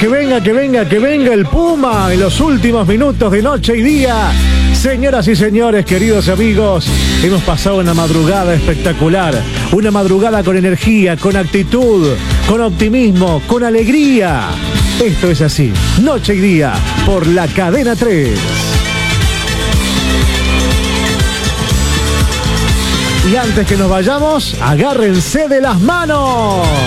que venga el Puma en los últimos minutos de Noche y Día. Señoras y señores, queridos amigos, hemos pasado una madrugada espectacular, una madrugada con energía, con actitud, con optimismo, con alegría. Esto es así, Noche y Día, por la Cadena 3. Y antes que nos vayamos, agárrense de las manos.